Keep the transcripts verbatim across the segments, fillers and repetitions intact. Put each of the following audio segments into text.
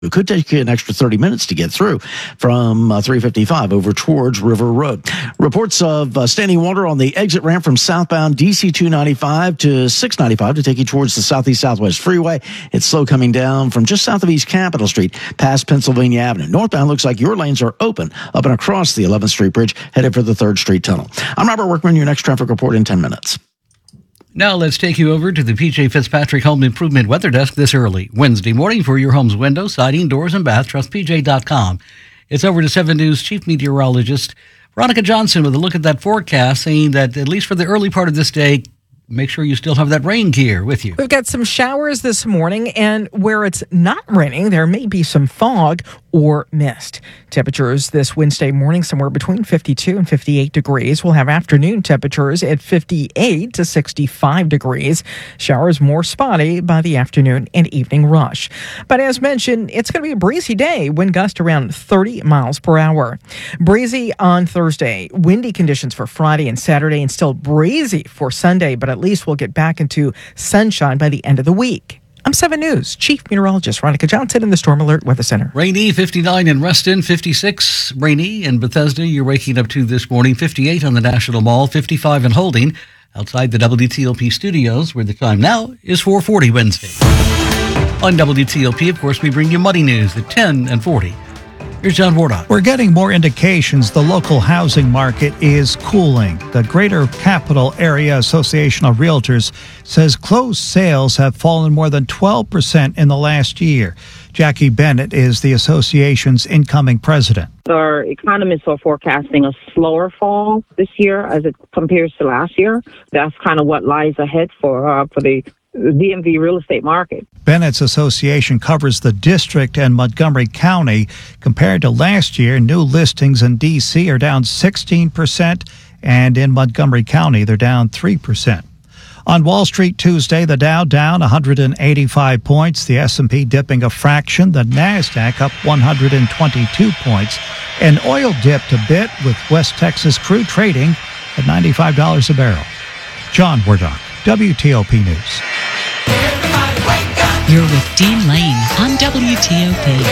It could take you an extra thirty minutes to get through from uh, three fifty-five over towards River Road. Reports of uh, standing water on the exit ramp from southbound D C two ninety-five to six ninety-five to take you towards the Southeast Southwest Freeway. It's slow coming down from just south of East Capitol Street past Pennsylvania Avenue. Northbound looks like your lanes are open up and across the eleventh Street Bridge, headed for the third Street Tunnel. I'm Robert Workman, your next traffic report in ten minutes. Now let's take you over to the P J Fitzpatrick Home Improvement Weather Desk this early Wednesday morning for your home's windows, siding, doors, and bath. Trust P J dot com. It's over to seven News Chief Meteorologist Veronica Johnson with a look at that forecast, saying that at least for the early part of this day, make sure you still have that rain gear with you. We've got some showers this morning, and where it's not raining, there may be some fog or mist. Temperatures this Wednesday morning somewhere between fifty-two and fifty-eight degrees. We'll have afternoon temperatures at fifty-eight to sixty-five degrees. Showers more spotty by the afternoon and evening rush. But as mentioned, it's going to be a breezy day. Wind gust around thirty miles per hour. Breezy on Thursday. Windy conditions for Friday and Saturday, and still breezy for Sunday, but at least we'll get back into sunshine by the end of the week. I'm seven News Chief Meteorologist Veronica Johnson in the Storm Alert Weather Center. Rainy, fifty-nine in Reston, fifty-six rainy in Bethesda. You're waking up to this morning, fifty-eight on the National Mall, fifty-five in Holding, outside the W T O P studios, where the time now is four forty Wednesday. On W T O P, of course, we bring you Muddy News at ten and forty. Here's John Wardock. We're getting more indications the local housing market is cooling. The Greater Capital Area Association of Realtors says closed sales have fallen more than twelve percent in the last year. Jackie Bennett is the association's incoming president. Our economists are forecasting a slower fall this year as it compares to last year. That's kind of what lies ahead for uh, for the D M V real estate market. Bennett's association covers the district and Montgomery County. Compared to last year, new listings in D C are down sixteen percent, and in Montgomery County, they're down three percent. On Wall Street Tuesday, the Dow down one hundred eighty-five points, the S and P dipping a fraction, the NASDAQ up one hundred twenty-two points, and oil dipped a bit with West Texas crude trading at ninety-five dollars a barrel. John Wardock, W T O P News. You're with Dean Lane on W T O P.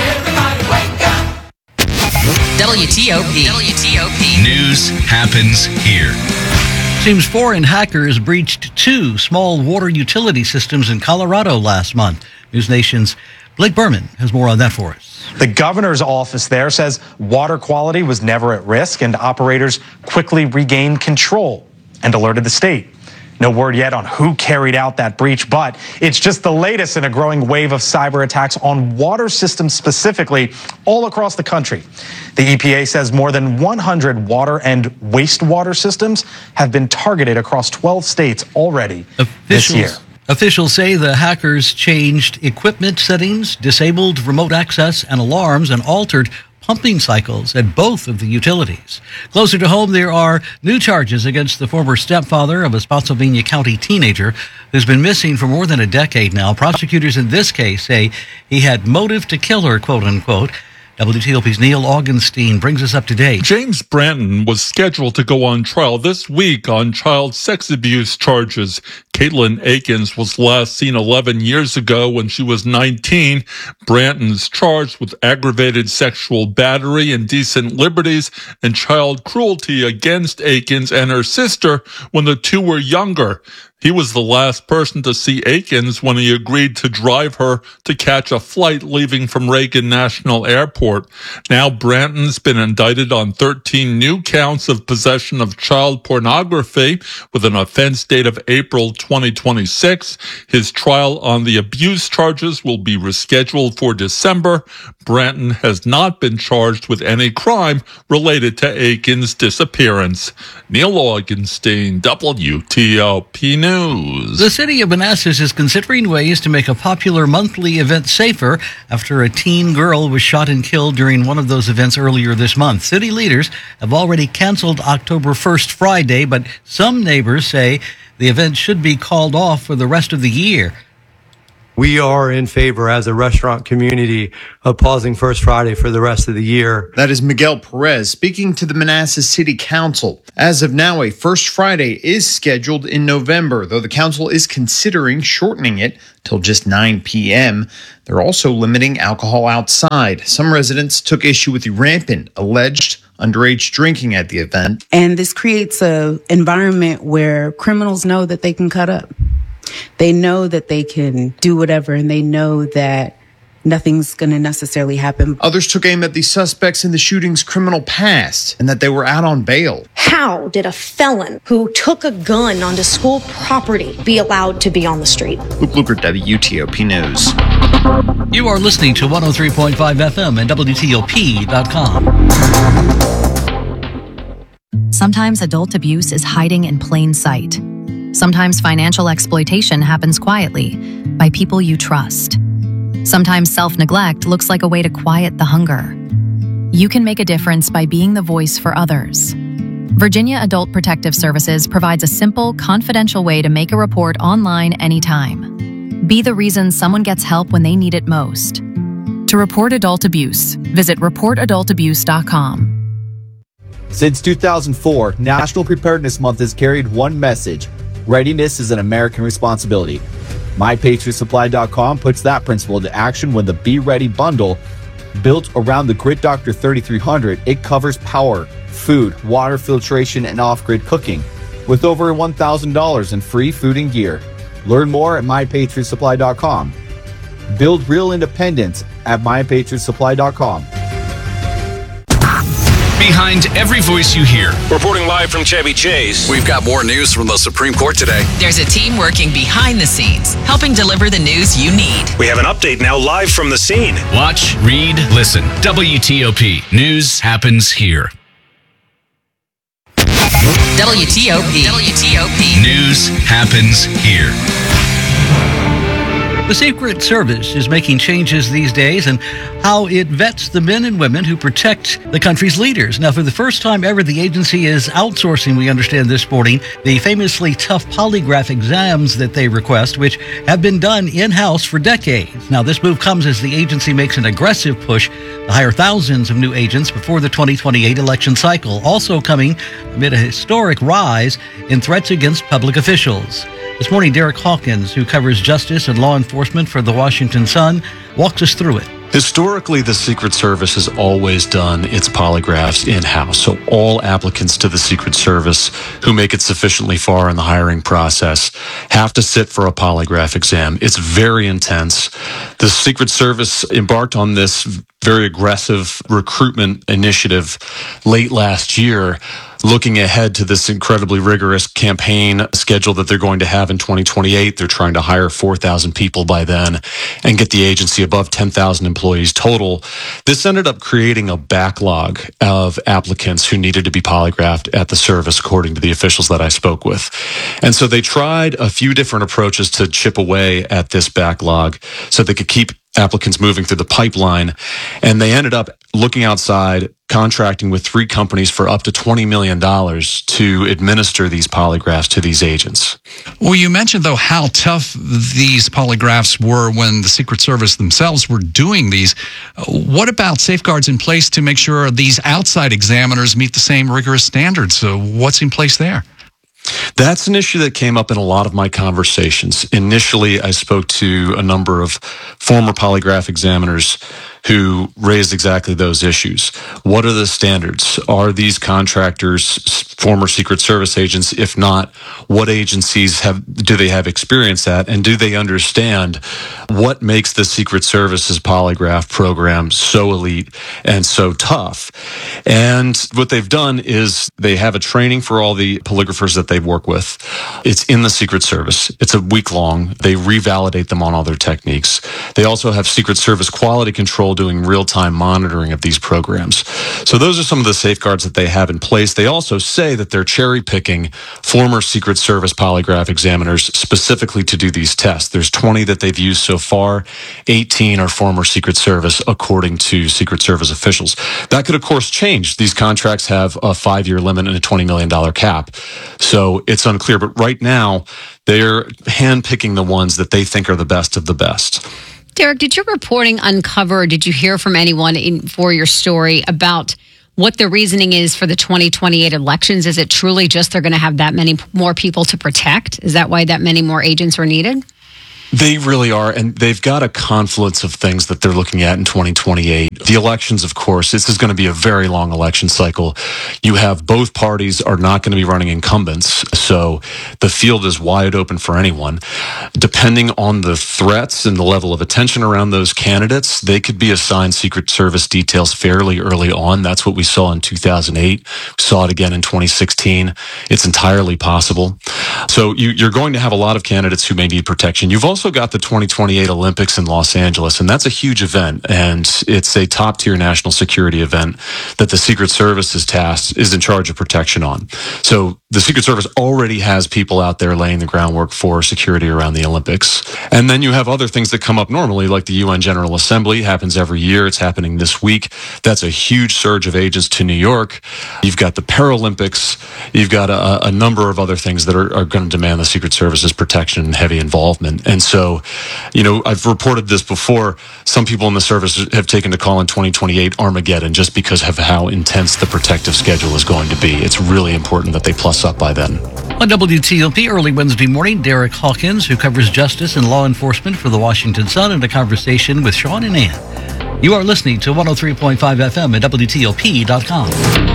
W T O P. W T O P. News happens here. Seems foreign hackers breached two small water utility systems in Colorado last month. News Nation's Blake Berman has more on that for us. The governor's office there says water quality was never at risk, and operators quickly regained control and alerted the state. No word yet on who carried out that breach, but it's just the latest in a growing wave of cyber attacks on water systems specifically all across the country. The E P A says more than one hundred water and wastewater systems have been targeted across twelve states already Officials, this year. Officials say the hackers changed equipment settings, disabled remote access and alarms, and altered pumping cycles at both of the utilities. Closer to home, there are new charges against the former stepfather of a Spotsylvania County teenager who's been missing for more than a decade now. Prosecutors in this case say he had motive to kill her, quote unquote. W T O P's Neil Augenstein brings us up to date. James Branton was scheduled to go on trial this week on child sex abuse charges. Caitlin Akins was last seen eleven years ago when she was nineteen. Branton's charged with aggravated sexual battery, indecent liberties, and child cruelty against Akins and her sister when the two were younger. He was the last person to see Akins when he agreed to drive her to catch a flight leaving from Reagan National Airport. Now Branton's been indicted on thirteen new counts of possession of child pornography with an offense date of April twenty twenty-six. His trial on the abuse charges will be rescheduled for December. Branton has not been charged with any crime related to Akins' disappearance. Neil Augenstein, W T O P News. The city of Manassas is considering ways to make a popular monthly event safer after a teen girl was shot and killed during one of those events earlier this month. City leaders have already canceled October first Friday, but some neighbors say the event should be called off for the rest of the year. We are in favor as a restaurant community of pausing First Friday for the rest of the year. That is Miguel Perez speaking to the Manassas City Council. As of now, a First Friday is scheduled in November, though the council is considering shortening it till just nine p.m. They're also limiting alcohol outside. Some residents took issue with the rampant alleged underage drinking at the event. And this creates an environment where criminals know that they can cut up. They know that they can do whatever, and they know that nothing's going to necessarily happen. Others took aim at the suspects in the shooting's criminal past and that they were out on bail. How did a felon who took a gun onto school property be allowed to be on the street? Luke Luker, W T O P News. You are listening to one oh three point five F M and W T O P dot com. Sometimes adult abuse is hiding in plain sight. Sometimes financial exploitation happens quietly by people you trust. Sometimes self-neglect looks like a way to quiet the hunger. You can make a difference by being the voice for others. Virginia Adult Protective Services provides a simple, confidential way to make a report online anytime. Be the reason someone gets help when they need it most. To report adult abuse, visit report adult abuse dot com. Since two thousand four, National Preparedness Month has carried one message: readiness is an American responsibility. my patriot supply dot com puts that principle into action when the Be Ready bundle, built around the Grid Doctor thirty-three hundred, it covers power, food, water filtration, and off-grid cooking, with over one thousand dollars in free food and gear. Learn more at my patriot supply dot com. Build real independence at my patriot supply dot com. Behind every voice you hear. Reporting live from Chevy Chase. We've got more news from the Supreme Court today. There's a team working behind the scenes, helping deliver the news you need. We have an update now live from the scene. Watch, read, listen. W T O P. News happens here. W T O P. W T O P. News happens here. The Secret Service is making changes these days in how it vets the men and women who protect the country's leaders. Now, for the first time ever, the agency is outsourcing, we understand this morning, the famously tough polygraph exams that they request, which have been done in-house for decades. Now, this move comes as the agency makes an aggressive push to hire thousands of new agents before the twenty twenty-eight election cycle, also coming amid a historic rise in threats against public officials. This morning, Derek Hawkins, who covers justice and law enforcement for the Washington Sun, walks us through it. Historically, the Secret Service has always done its polygraphs in-house. So all applicants to the Secret Service who make it sufficiently far in the hiring process have to sit for a polygraph exam. It's very intense. The Secret Service embarked on this very aggressive recruitment initiative late last year, looking ahead to this incredibly rigorous campaign schedule that they're going to have in twenty twenty-eight. They're trying to hire four thousand people by then and get the agency above ten thousand employees total. This ended up creating a backlog of applicants who needed to be polygraphed at the service, according to the officials that I spoke with. And so they tried a few different approaches to chip away at this backlog so they could keep applicants moving through the pipeline. And they ended up looking outside, contracting with three companies for up to twenty million dollars to administer these polygraphs to these agents. Well, you mentioned, though, how tough these polygraphs were when the Secret Service themselves were doing these. What about safeguards in place to make sure these outside examiners meet the same rigorous standards? So what's in place there? That's an issue that came up in a lot of my conversations. Initially, I spoke to a number of former polygraph examiners who raised exactly those issues. What are the standards? Are these contractors former Secret Service agents? If not, what agencies have do they have experience at? And do they understand what makes the Secret Service's polygraph program so elite and so tough? And what they've done is they have a training for all the polygraphers that they work with. It's in the Secret Service. It's a week long. They revalidate them on all their techniques. They also have Secret Service quality control control, doing real-time monitoring of these programs. So those are some of the safeguards that they have in place. They also say that they're cherry-picking former Secret Service polygraph examiners specifically to do these tests. There's twenty that they've used so far. eighteen are former Secret Service, according to Secret Service officials. That could, of course, change. These contracts have a five-year limit and a twenty million dollars cap. So it's unclear. But right now, they're handpicking the ones that they think are the best of the best. Derek, did your reporting uncover, or did you hear from anyone in, for your story about what the reasoning is for the twenty twenty-eight elections? Is it truly just they're going to have that many more people to protect? Is that why that many more agents are needed? They really are, and they've got a confluence of things that they're looking at in twenty twenty-eight. The elections, of course, this is going to be a very long election cycle. You have both parties are not going to be running incumbents, so the field is wide open for anyone. Depending on the threats and the level of attention around those candidates, they could be assigned Secret Service details fairly early on. That's what we saw in two thousand eight. We saw it again in twenty sixteen. It's entirely possible. So you, you're going to have a lot of candidates who may need protection. You've also got the twenty twenty-eight Olympics in Los Angeles, and that's a huge event, and it's a top-tier national security event that the Secret Service is tasked, is in charge of protection on. So the Secret Service already has people out there laying the groundwork for security around the Olympics. And then you have other things that come up normally, like the U N General Assembly happens every year. It's happening this week. That's a huge surge of agents to New York. You've got the Paralympics. You've got a, a number of other things that are, are going to demand the Secret Service's protection and heavy involvement. And so, you know, I've reported this before. Some people in the service have taken to call in twenty twenty-eight Armageddon just because of how intense the protective schedule is going to be. It's really important that they plus up by then. On W T O P early Wednesday morning, Derek Hawkins, who covers justice and law enforcement for the Washington Sun, in a conversation with Sean and Ann. You are listening to one oh three point five F M at W T O P dot com.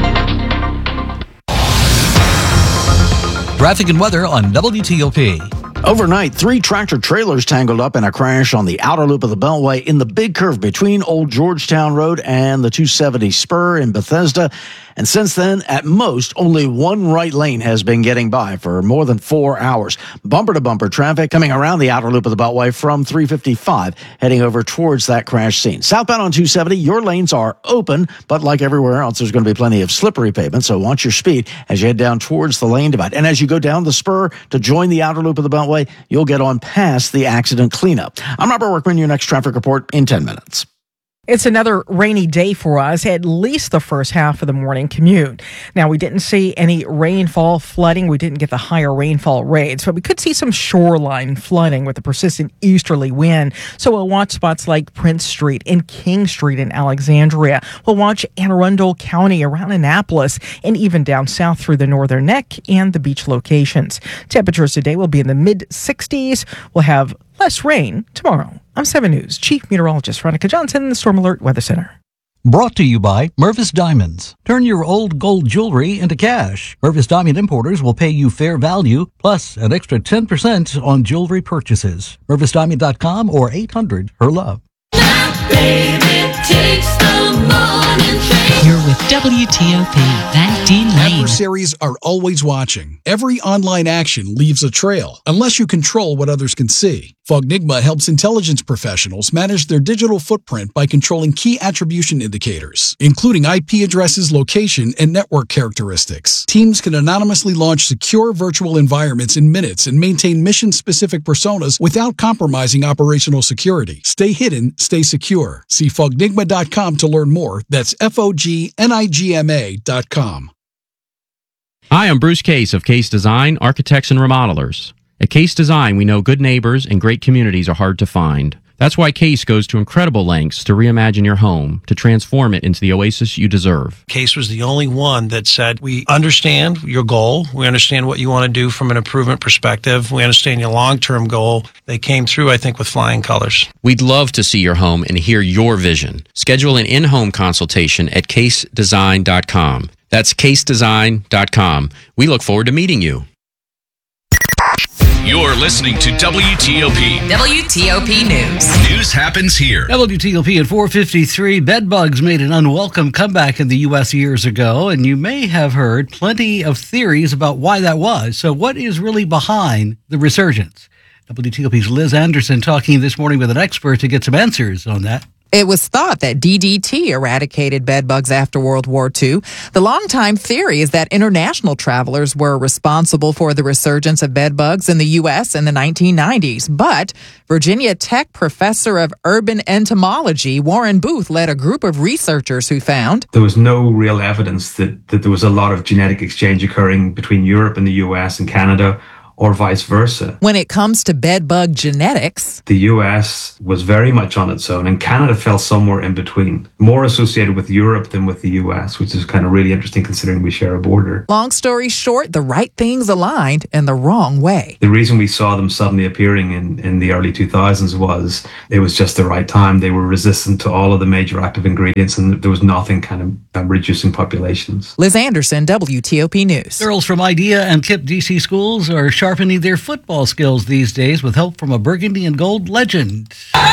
Traffic and weather on W T O P. Overnight, three tractor trailers tangled up in a crash on the outer loop of the Beltway in the big curve between Old Georgetown Road and the two seventy spur in Bethesda. And since then, at most, only one right lane has been getting by for more than four hours. Bumper-to-bumper traffic coming around the outer loop of the Beltway from three fifty-five, heading over towards that crash scene. Southbound on two seventy, your lanes are open, but like everywhere else, there's going to be plenty of slippery pavement, so watch your speed as you head down towards the lane divide. And as you go down the spur to join the outer loop of the Beltway, you'll get on past the accident cleanup. I'm Robert Workman, your next traffic report in ten minutes. It's another rainy day for us, at least the first half of the morning commute. Now, we didn't see any rainfall flooding. We didn't get the higher rainfall rates, but we could see some shoreline flooding with a persistent easterly wind. So we'll watch spots like Prince Street and King Street in Alexandria. We'll watch Anne Arundel County around Annapolis and even down south through the Northern Neck and the beach locations. Temperatures today will be in the mid sixties. We'll have less rain tomorrow. I'm seven News Chief Meteorologist Veronica Johnson in the Storm Alert Weather Center. Brought to you by Mervis Diamonds. Turn your old gold jewelry into cash. Mervis Diamond Importers will pay you fair value plus an extra ten percent on jewelry purchases. Mervis Diamond dot com or eight hundred her love. Baby takes the morning train. You're with W T O P. Van Dean Lane. Adversaries are always watching. Every online action leaves a trail, unless you control what others can see. Fognigma helps intelligence professionals manage their digital footprint by controlling key attribution indicators, including I P addresses, location, and network characteristics. Teams can anonymously launch secure virtual environments in minutes and maintain mission-specific personas without compromising operational security. Stay hidden, stay secure. See Fognigma dot com to learn more. That's F O G N I G M A dot com. Hi, I'm Bruce Case of Case Design, Architects and Remodelers. At Case Design, we know good neighbors and great communities are hard to find. That's why Case goes to incredible lengths to reimagine your home, to transform it into the oasis you deserve. Case was the only one that said, we understand your goal. We understand what you want to do from an improvement perspective. We understand your long-term goal. They came through, I think, with flying colors. We'd love to see your home and hear your vision. Schedule an in-home consultation at case design dot com. That's case design dot com. We look forward to meeting you. You're listening to W T O P. W T O P News. News happens here. W T O P at four fifty-three. Bed bugs made an unwelcome comeback in the U S years ago, and you may have heard plenty of theories about why that was. So what is really behind the resurgence? W T O P's Liz Anderson talking this morning with an expert to get some answers on that. It was thought that D D T eradicated bed bugs after World War Two. The longtime theory is that international travelers were responsible for the resurgence of bed bugs in the U S in the nineteen nineties. But Virginia Tech professor of urban entomology Warren Booth led a group of researchers who found there was no real evidence that, that there was a lot of genetic exchange occurring between Europe and the U S and Canada, or vice versa. When it comes to bed bug genetics, the U S was very much on its own, and Canada fell somewhere in between, more associated with Europe than with the U S, which is kind of really interesting considering we share a border. Long story short, the right things aligned in the wrong way. The reason we saw them suddenly appearing in, in the early two thousands was it was just the right time. They were resistant to all of the major active ingredients, and there was nothing kind of um, reducing populations. Liz Anderson, W T O P News. Girls from IDEA and KIPP D C schools are sharpening their football skills these days with help from a burgundy and gold legend.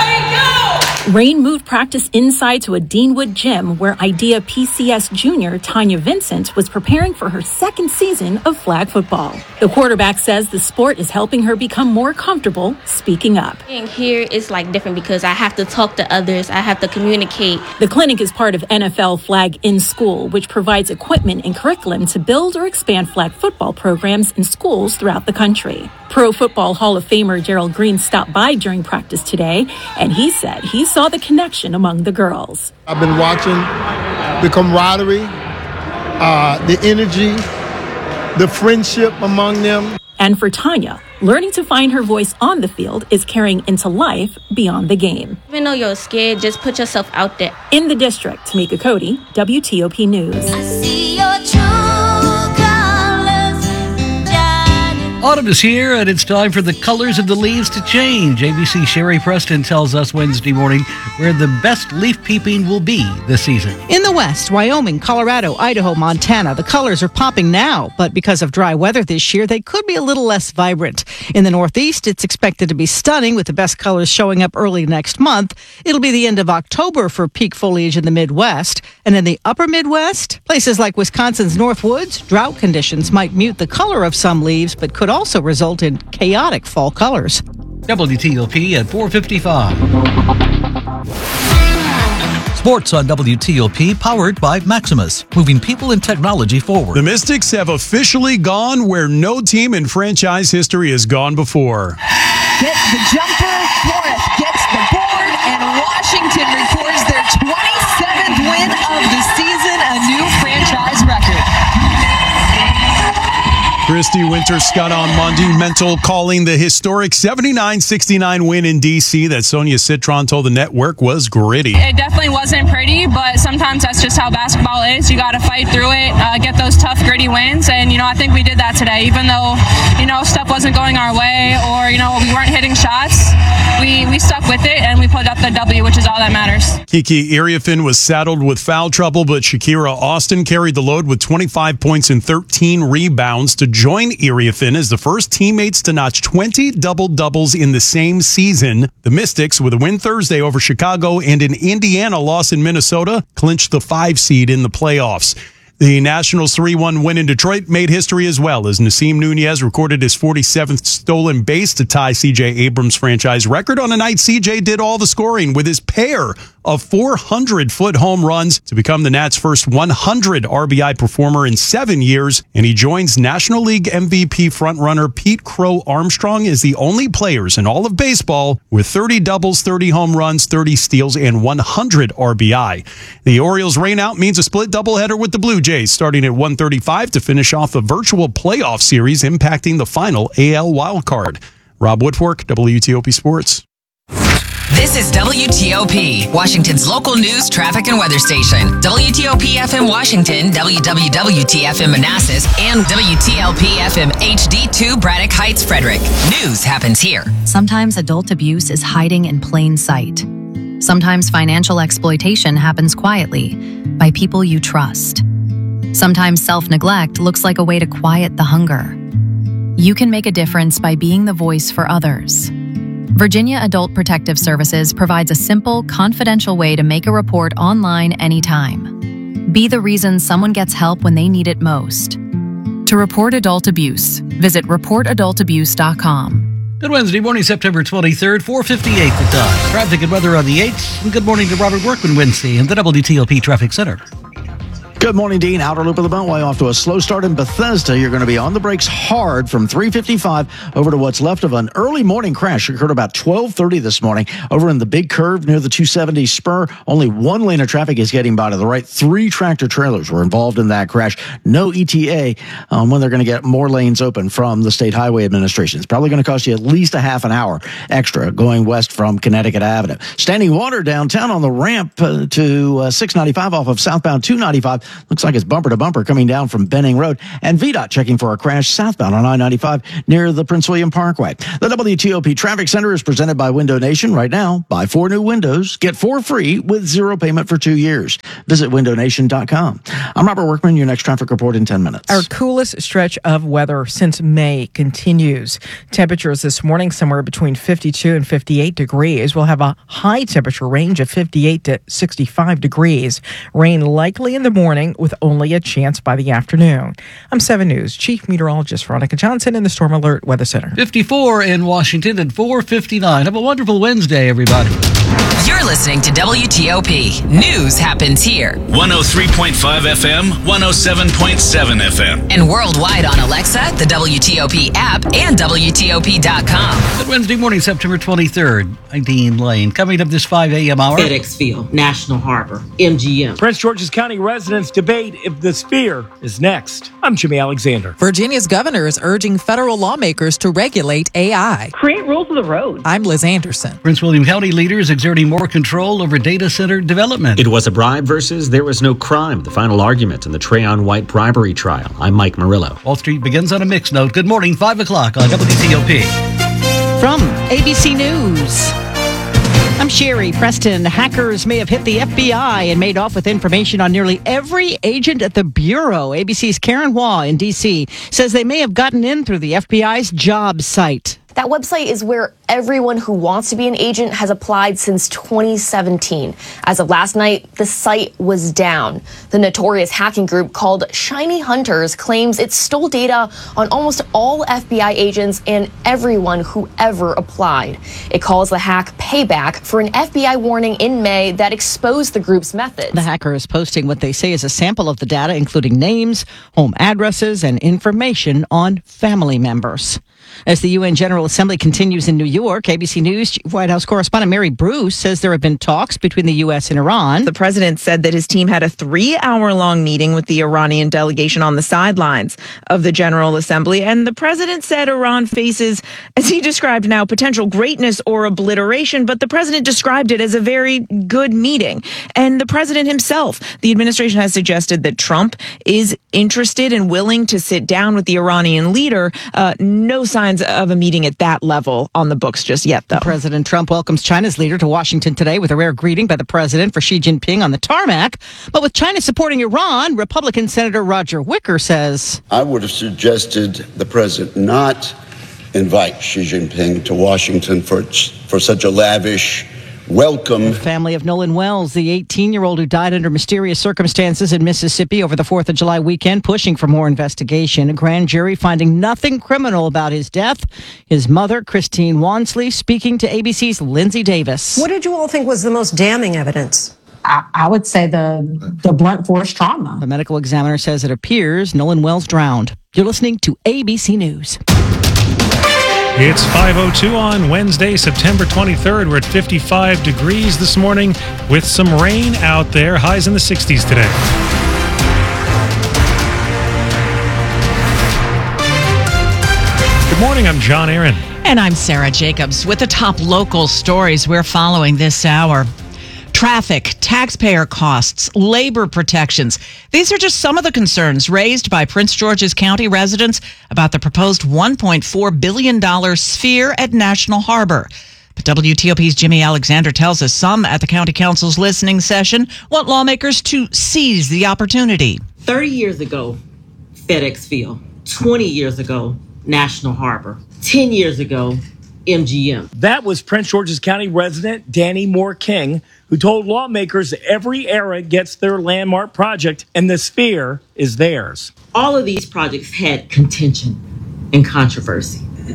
Rain moved practice inside to a Deanwood gym where IDEA P C S junior Tanya Vincent was preparing for her second season of flag football. The quarterback says the sport is helping her become more comfortable speaking up. Being here is like different because I have to talk to others. I have to communicate. The clinic is part of N F L Flag in School, which provides equipment and curriculum to build or expand flag football programs in schools throughout the country. Pro Football Hall of Famer Gerald Green stopped by during practice today, and he said he saw the connection among the girls. I've been watching the camaraderie, uh, the energy, the friendship among them. And for Tanya, learning to find her voice on the field is carrying into life beyond the game. Even though you're scared, just put yourself out there. In the district, Tamika Cody, W T O P News. I see your true colors shining. Autumn is here, and it's time for the colors of the leaves to change. A B C Sherry Preston tells us Wednesday morning where the best leaf peeping will be this season. In the West, Wyoming, Colorado, Idaho, Montana, the colors are popping now, but because of dry weather this year, they could be a little less vibrant. In the Northeast, it's expected to be stunning with the best colors showing up early next month. It'll be the end of October for peak foliage in the Midwest. And in the upper Midwest, places like Wisconsin's Northwoods, drought conditions might mute the color of some leaves, but could also result in chaotic fall colors. W T O P at four fifty-five. Sports on W T O P, powered by Maximus, moving people and technology forward. The Mystics have officially gone where no team in franchise history has gone before. Gets the jumper, Flores gets the board, and Washington records their twenty-seventh win of the season, a new franchise record. Christy Winter-Scott on Monumental calling the historic seventy-nine sixty-nine win in D C that Sonia Citron told the network was gritty. It definitely wasn't pretty, but sometimes that's just how basketball is. You got to fight through it, uh, get those tough, gritty wins, and, you know, I think we did that today. Even though, you know, stuff wasn't going our way or, you know, we weren't hitting shots, we, we stuck with it, and we put up the W, which is all that matters. Kiki Iriefin was saddled with foul trouble, but Shakira Austin carried the load with twenty-five points and thirteen rebounds to join Iriefin as the first teammates to notch twenty double-doubles in the same season. The Mystics, with a win Thursday over Chicago and an Indiana loss in Minnesota, clinched the five seed in the playoffs. The Nationals' three one win in Detroit made history as well, as Nasim Nunez recorded his forty-seventh stolen base to tie C J Abrams' franchise record on a night C J did all the scoring with his pair of four hundred foot home runs to become the Nats' first one hundred R B I performer in seven years, and he joins National League M V P frontrunner Pete Crow Armstrong as the only players in all of baseball with thirty doubles, thirty home runs, thirty steals, and one hundred R B I. The Orioles' rainout means a split doubleheader with the Blue Jays starting at one thirty-five to finish off a virtual playoff series impacting the final A L wildcard. Rob Woodfork, W T O P Sports. This is W T O P, Washington's local news, traffic, and weather station. W T O P F M Washington, W W W T F M Manassas, and W T L P F M H D two Braddock Heights, Frederick. News happens here. Sometimes adult abuse is hiding in plain sight. Sometimes financial exploitation happens quietly by people you trust. Sometimes self-neglect looks like a way to quiet the hunger. You can make a difference by being the voice for others. Virginia Adult Protective Services provides a simple, confidential way to make a report online anytime. Be the reason someone gets help when they need it most. To report adult abuse, visit report adult abuse dot com. Good Wednesday morning, September twenty-third, four fifty-eight the time. Traffic and weather on the eights. And good morning to Robert Workman Wednesday in the W T O P Traffic Center. Good morning, Dean. Outer loop of the Beltway off to a slow start in Bethesda. You're going to be on the brakes hard from three fifty-five over to what's left of an early morning crash. It occurred about twelve thirty this morning over in the big curve near the two seventy spur. Only one lane of traffic is getting by to the right. Three tractor trailers were involved in that crash. No E T A um, when they're going to get more lanes open from the State Highway Administration. It's probably going to cost you at least a half an hour extra going west from Connecticut Avenue. Standing water downtown on the ramp uh, to uh, six ninety-five off of southbound two ninety-five. Looks like it's bumper to bumper coming down from Benning Road. And V DOT checking for a crash southbound on I ninety-five near the Prince William Parkway. The W T O P Traffic Center is presented by Window Nation. Right now, buy four new windows, get four free with zero payment for two years. Visit window nation dot com. I'm Robert Workman, your next traffic report in ten minutes. Our coolest stretch of weather since May continues. Temperatures this morning somewhere between fifty-two and fifty-eight degrees. We'll have a high temperature range of fifty-eight to sixty-five degrees. Rain likely in the morning with only a chance by the afternoon. I'm seven News Chief Meteorologist Veronica Johnson in the Storm Alert Weather Center. fifty-four in Washington and four fifty-nine. Have a wonderful Wednesday, everybody. You're listening to W T O P. News happens here. one oh three point five F M, one oh seven point seven F M. And worldwide on Alexa, the W T O P app, and W T O P dot com. Good Wednesday morning, September twenty-third. I'm Dean Lane. Coming up this five a.m. hour. FedEx Field, National Harbor, M G M. Prince George's County residents debate if the Sphere is next. I'm Jimmy Alexander. Virginia's governor is urging federal lawmakers to regulate A I. Create rules of the road. I'm Liz Anderson. Prince William County leaders exerting more control over data center development. It was a bribe versus there was no crime. The final argument in the Trayon White bribery trial. I'm Mike Murillo. Wall Street begins on a mixed note. Good morning, five o'clock on W T O P. From A B C News, I'm Sherry Preston. Hackers may have hit the F B I and made off with information on nearly every agent at the Bureau. A B C's Karen Hua in D C says they may have gotten in through the F B I's job site. That website is where everyone who wants to be an agent has applied since twenty seventeen. As of last night, the site was down. The notorious hacking group called Shiny Hunters claims it stole data on almost all F B I agents and everyone who ever applied. It calls the hack payback for an F B I warning in May that exposed the group's methods. The hacker is posting what they say is a sample of the data, including names, home addresses, and information on family members. As the U N General Assembly continues in New York, A B C News White House correspondent Mary Bruce says there have been talks between the U S and Iran. The president said that his team had a three-hour-long meeting with the Iranian delegation on the sidelines of the General Assembly, and the president said Iran faces, as he described now, potential greatness or obliteration, but the president described it as a very good meeting. And the president himself, the administration has suggested that Trump is interested and willing to sit down with the Iranian leader. Uh, no signs of a meeting at that level on the books just yet, though. President Trump welcomes China's leader to Washington today with a rare greeting by the president for Xi Jinping on the tarmac. But with China supporting Iran, Republican Senator Roger Wicker says, I would have suggested the president not invite Xi Jinping to Washington for, for such a lavish welcome. The family of Nolan Wells, the eighteen-year-old who died under mysterious circumstances in Mississippi over the fourth of July weekend, pushing for more investigation. A grand jury finding nothing criminal about his death. His mother, Christine Wansley, speaking to A B C's Lindsay Davis. What did you all think was the most damning evidence? I, I would say the the blunt force trauma. The medical examiner says it appears Nolan Wells drowned. You're listening to A B C News. It's five oh two on Wednesday, September twenty-third. We're at fifty-five degrees this morning with some rain out there. Highs in the sixties today. Good morning, I'm John Aaron. And I'm Sarah Jacobs with the top local stories we're following this hour. Traffic, taxpayer costs, labor protections. These are just some of the concerns raised by Prince George's County residents about the proposed one point four billion dollars sphere at National Harbor. But W T O P's Jimmy Alexander tells us some at the County Council's listening session want lawmakers to seize the opportunity. thirty years ago, FedEx Field. twenty years ago, National Harbor. ten years ago, M G M. That was Prince George's County resident Danny Moore King, who told lawmakers every era gets their landmark project and the sphere is theirs. All of these projects had contention and controversy.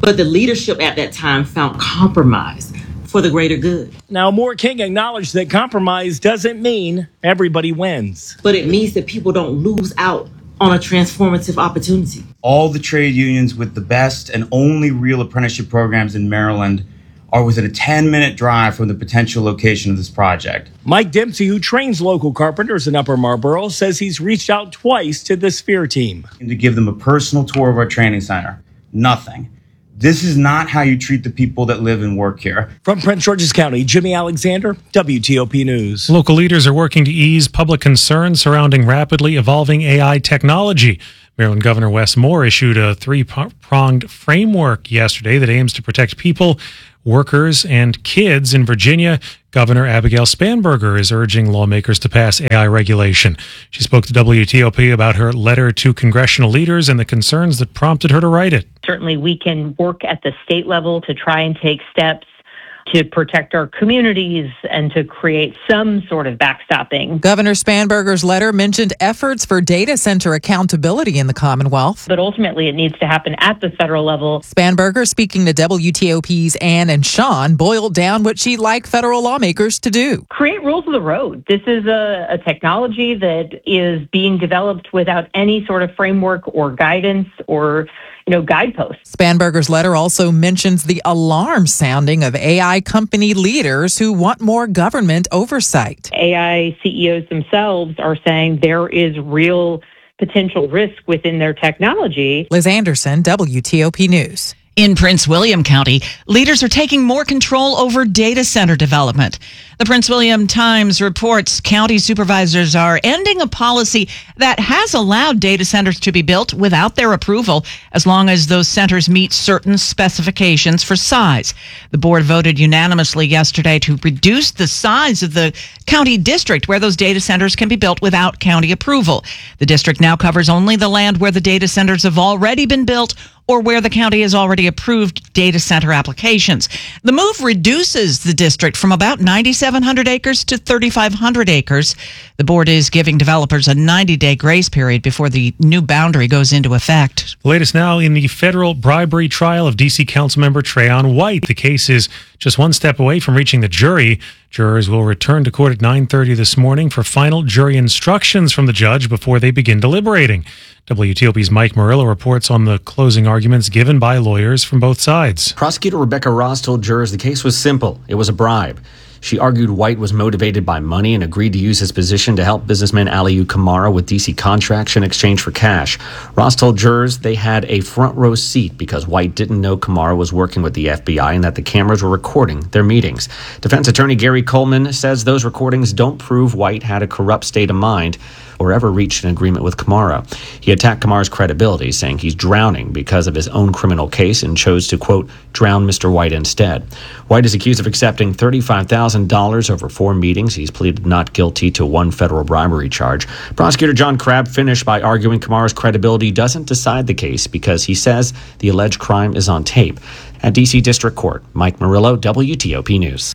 But the leadership at that time found compromise for the greater good. Now, Moore King acknowledged that compromise doesn't mean everybody wins. But it means that people don't lose out on a transformative opportunity. All the trade unions with the best and only real apprenticeship programs in Maryland are within a ten-minute drive from the potential location of this project. Mike Dempsey, who trains local carpenters in Upper Marlboro, says he's reached out twice to the Sphere team. And to give them a personal tour of our training center. Nothing. This is not how you treat the people that live and work here. From Prince George's County, Jimmy Alexander, W T O P News. Local leaders are working to ease public concerns surrounding rapidly evolving A I technology. Maryland Governor Wes Moore issued a three-pronged framework yesterday that aims to protect people, workers, and kids in Virginia. Governor Abigail Spanberger is urging lawmakers to pass A I regulation. She spoke to W T O P about her letter to congressional leaders and the concerns that prompted her to write it. Certainly, we can work at the state level to try and take steps to protect our communities and to create some sort of backstopping. Governor Spanberger's letter mentioned efforts for data center accountability in the Commonwealth. But ultimately, it needs to happen at the federal level. Spanberger, speaking to W T O P's Ann and Sean, boiled down what she'd like federal lawmakers to do. Create rules of the road. This is a, a technology that is being developed without any sort of framework or guidance or you know, guideposts. Spanberger's letter also mentions the alarm sounding of A I company leaders who want more government oversight. A I C E Os themselves are saying there is real potential risk within their technology. Liz Anderson, W T O P News. In Prince William County, leaders are taking more control over data center development. The Prince William Times reports county supervisors are ending a policy that has allowed data centers to be built without their approval, as long as those centers meet certain specifications for size. The board voted unanimously yesterday to reduce the size of the county district where those data centers can be built without county approval. The district now covers only the land where the data centers have already been built or where the county has already approved data center applications. The move reduces the district from about ninety-seven hundred acres to thirty-five hundred acres. The board is giving developers a ninety-day grace period before the new boundary goes into effect. The latest now in the federal bribery trial of D C Councilmember Trayon White. The case is just one step away from reaching the jury. Jurors will return to court at nine thirty this morning for final jury instructions from the judge before they begin deliberating. W T O P's Mike Murillo reports on the closing arguments given by lawyers from both sides. Prosecutor Rebecca Ross told jurors the case was simple. It was a bribe. She argued White was motivated by money and agreed to use his position to help businessman Aliu Kamara with D C contracts in exchange for cash. Ross told jurors they had a front row seat because White didn't know Kamara was working with the F B I and that the cameras were recording their meetings. Defense attorney Gary Coleman says those recordings don't prove White had a corrupt state of mind or ever reached an agreement with Kamara. He attacked Kamara's credibility, saying he's drowning because of his own criminal case and chose to, quote, drown Mister White instead. White is accused of accepting thirty-five thousand dollars over four meetings. He's pleaded not guilty to one federal bribery charge. Prosecutor John Crabb finished by arguing Kamara's credibility doesn't decide the case because he says the alleged crime is on tape. At D C District Court, Mike Murillo, W T O P News.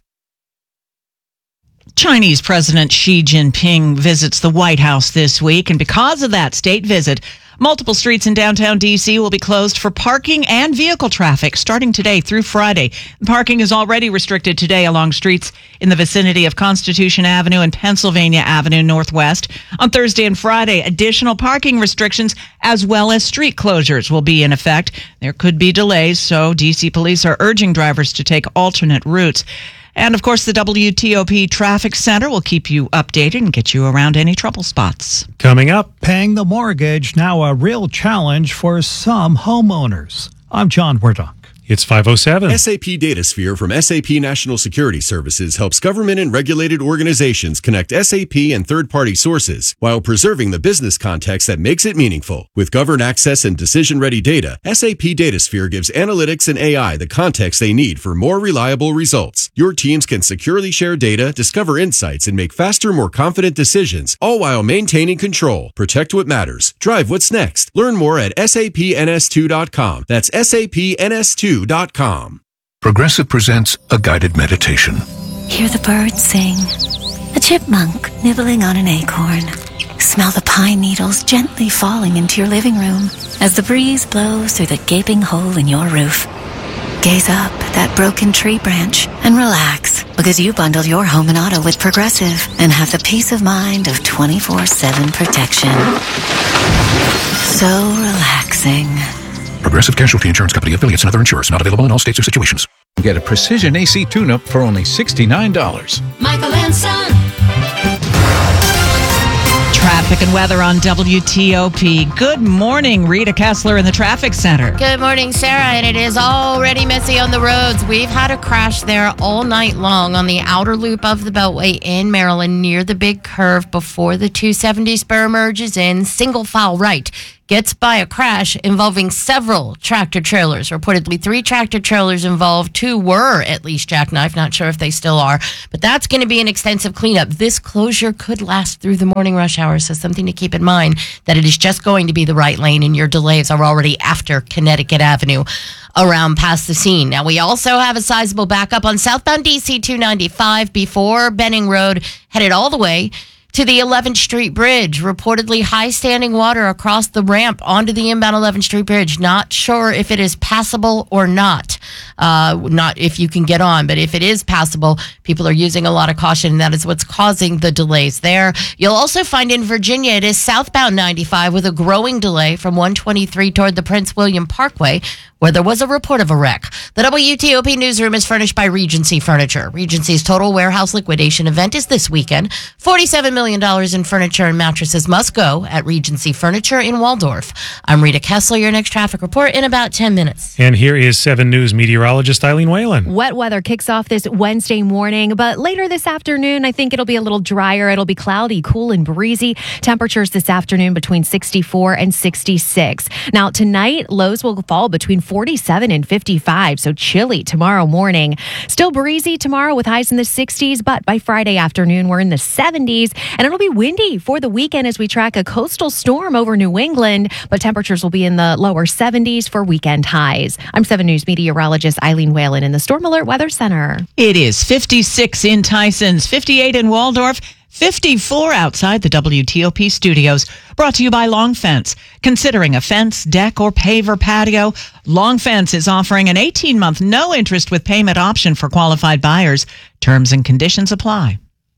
Chinese President Xi Jinping visits the White House this week, and because of that state visit, multiple streets in downtown D C will be closed for parking and vehicle traffic starting today through Friday. Parking is already restricted today along streets in the vicinity of Constitution Avenue and Pennsylvania Avenue Northwest. On Thursday and Friday, additional parking restrictions as well as street closures will be in effect. There could be delays, so D C police are urging drivers to take alternate routes. And, of course, the W T O P Traffic Center will keep you updated and get you around any trouble spots. Coming up, paying the mortgage now a real challenge for some homeowners. I'm John Wardock. It's five oh seven. S A P DataSphere from S A P National Security Services helps government and regulated organizations connect S A P and third-party sources while preserving the business context that makes it meaningful. With governed access and decision-ready data, S A P DataSphere gives analytics and A I the context they need for more reliable results. Your teams can securely share data, discover insights, and make faster, more confident decisions, all while maintaining control. Protect what matters. Drive what's next. Learn more at S A P N S two dot com. That's S A P N S two dot com. Progressive presents a guided meditation. Hear the birds sing, a chipmunk nibbling on an acorn. Smell the pine needles gently falling into your living room as the breeze blows through the gaping hole in your roof. Gaze up at that broken tree branch and relax, because you bundle your home and auto with Progressive and have the peace of mind of twenty-four seven protection. So relaxing. Progressive Casualty Insurance Company affiliates and other insurers. Not available in all states or situations. Get a precision A C tune-up for only sixty-nine dollars. Michael and Son. Traffic and weather on W T O P. Good morning, Rita Kessler in the traffic center. Good morning, Sarah, and it is already messy on the roads. We've had a crash there all night long on the outer loop of the Beltway in Maryland near the big curve before the two seventy spur merges in. Single file right gets by a crash involving several tractor trailers. Reportedly three tractor trailers involved. Two were at least jackknifed. Not sure if they still are. But that's going to be an extensive cleanup. This closure could last through the morning rush hour. So something to keep in mind that it is just going to be the right lane and your delays are already after Connecticut Avenue around past the scene. Now, we also have a sizable backup on southbound D C two ninety-five before Benning Road, headed all the way to the eleventh Street Bridge. Reportedly high standing water across the ramp onto the inbound eleventh Street Bridge. Not sure if it is passable or not. Uh, not if you can get on, but if it is passable, people are using a lot of caution, and that is what's causing the delays there. You'll also find in Virginia, it is southbound ninety-five with a growing delay from one twenty-three toward the Prince William Parkway, where there was a report of a wreck. The W T O P newsroom is furnished by Regency Furniture. Regency's total warehouse liquidation event is this weekend. forty-seven million dollars in furniture and mattresses must go at Regency Furniture in Waldorf. I'm Rita Kessler, your next traffic report in about ten minutes. And here is seven News meteorologist Eileen Whalen. Wet weather kicks off this Wednesday morning, but later this afternoon, I think it'll be a little drier. It'll be cloudy, cool, and breezy. Temperatures this afternoon between sixty-four and sixty-six. Now, tonight, lows will fall between forty-seven and fifty-five, so chilly tomorrow morning. Still breezy tomorrow with highs in the sixties, but by Friday afternoon, we're in the seventies, and it'll be windy for the weekend as we track a coastal storm over New England, but temperatures will be in the lower seventies for weekend highs. I'm seven News meteorologist Eileen Whalen in the Storm Alert Weather Center. It is fifty-six in Tysons, fifty-eight in Waldorf, fifty-four outside the W T O P studios. Brought to you by Long Fence. Considering a fence, deck, or paver patio, Long Fence is offering an eighteen-month no-interest with payment option for qualified buyers. Terms and conditions apply.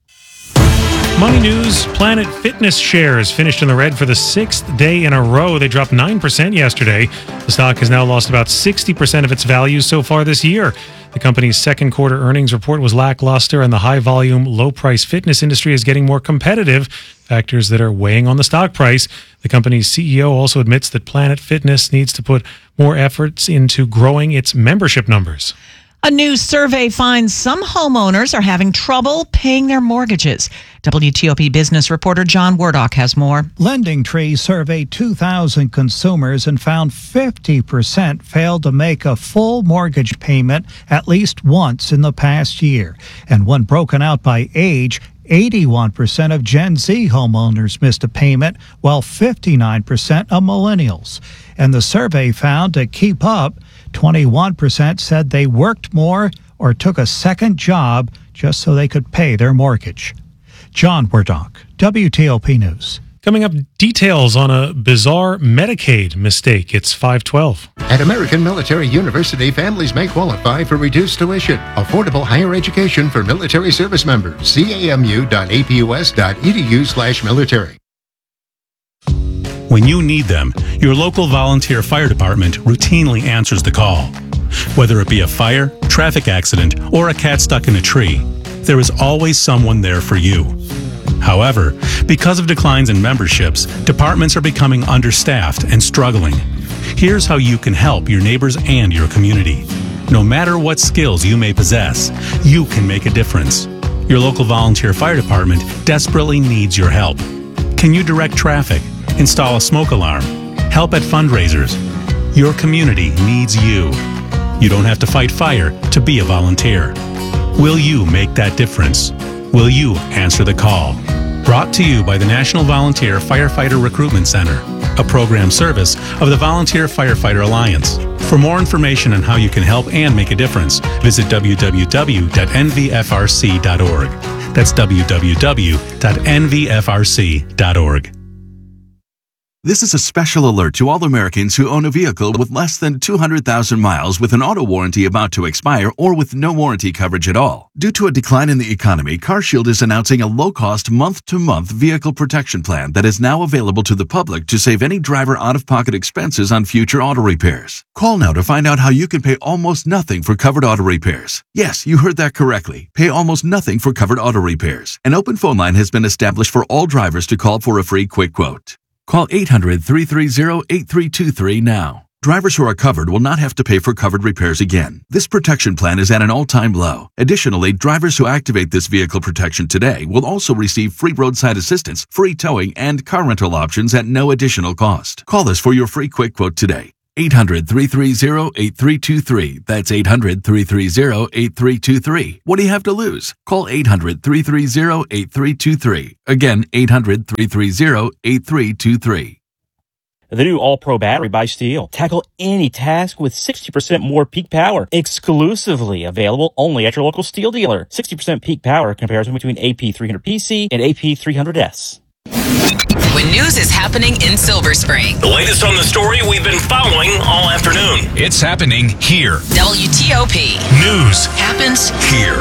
Money news, Planet Fitness shares finished in the red for the sixth day in a row. They dropped nine percent yesterday. The stock has now lost about sixty percent of its value so far this year. The company's second quarter earnings report was lackluster, and the high-volume, low-price fitness industry is getting more competitive, factors that are weighing on the stock price. The company's C E O also admits that Planet Fitness needs to put more efforts into growing its membership numbers. A new survey finds some homeowners are having trouble paying their mortgages. W T O P business reporter John Wardock has more. Lending Tree surveyed two thousand consumers and found fifty percent failed to make a full mortgage payment at least once in the past year. And when broken out by age, eighty-one percent of Gen Z homeowners missed a payment, while fifty-nine percent of millennials. And the survey found to keep up, twenty-one percent said they worked more or took a second job just so they could pay their mortgage. John Wardock, W T O P News. Coming up, details on a bizarre Medicaid mistake. It's five twelve. At American Military University, families may qualify for reduced tuition, affordable higher education for military service members. C A M U dot A P U S dot E D U slash military. When you need them, your local volunteer fire department routinely answers the call. Whether it be a fire, traffic accident, or a cat stuck in a tree, there is always someone there for you. However, because of declines in memberships, departments are becoming understaffed and struggling. Here's how you can help your neighbors and your community. No matter what skills you may possess, you can make a difference. Your local volunteer fire department desperately needs your help. Can you direct traffic, install a smoke alarm, help at fundraisers? Your community needs you. You don't have to fight fire to be a volunteer. Will you make that difference? Will you answer the call? Brought to you by the National Volunteer Firefighter Recruitment Center, a program service of the Volunteer Firefighter Alliance. For more information on how you can help and make a difference, visit w w w dot n v f r c dot org. That's w w w dot n v f r c dot org. This is a special alert to all Americans who own a vehicle with less than two hundred thousand miles with an auto warranty about to expire or with no warranty coverage at all. Due to a decline in the economy, CarShield is announcing a low-cost month-to-month vehicle protection plan that is now available to the public to save any driver out-of-pocket expenses on future auto repairs. Call now to find out how you can pay almost nothing for covered auto repairs. Yes, you heard that correctly. Pay almost nothing for covered auto repairs. An open phone line has been established for all drivers to call for a free quick quote. Call eight hundred, three three zero, eight three two three now. Drivers who are covered will not have to pay for covered repairs again. This protection plan is at an all-time low. Additionally, drivers who activate this vehicle protection today will also receive free roadside assistance, free towing, and car rental options at no additional cost. Call us for your free quick quote today. eight hundred, three three zero, eight three two three. That's eight hundred, three three zero, eight three two three. What do you have to lose? Call eight hundred, three three zero, eight three two three. Again, eight hundred, three three zero, eight three two three. The new All-Pro battery by Steel. Tackle any task with sixty percent more peak power. Exclusively available only at your local Steel dealer. sixty percent peak power comparison between A P three hundred P C and A P three hundred S. When news is happening in Silver Spring. The latest on the story we've been following all afternoon. It's happening here. W T O P. News happens here.